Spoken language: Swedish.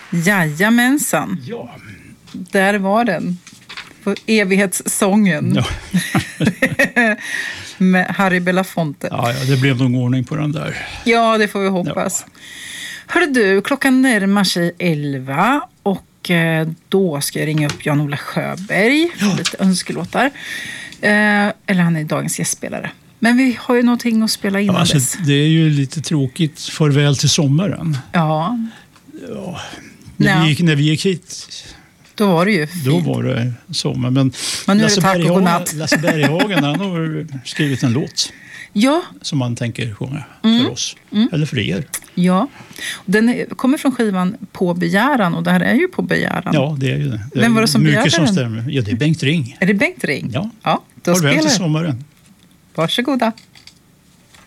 Jajamensan. Ja. Där var den. På evighetssången. Ja. Med Harry Belafonte. Ja, det blev någon ordning på den där. Ja, det får vi hoppas. Ja. Hörru du, klockan närmar sig 11 och då ska jag ringa upp Jan-Ola Sjöberg för lite önskelåtar. Eller han är dagens gästspelare. Men vi har ju någonting att spela innan dess. Det är ju lite tråkigt. Farväl till sommaren. Ja. När vi gick hit... Då var det ju fint. Då var det sommar. Men nu är det tack och godnatt. Lasse Berghagen, han har skrivit en låt. Ja. Som man tänker sjunga för oss. Eller för er. Ja. Den kommer från skivan På begäran. Och det här är ju På begäran. Ja, det är ju det. Vem var det som begärde som den? Stämmer. Ja, det är Bengt Ring. Är det Bengt Ring? Ja. Då Farväl spelar till sommaren. Varsågoda.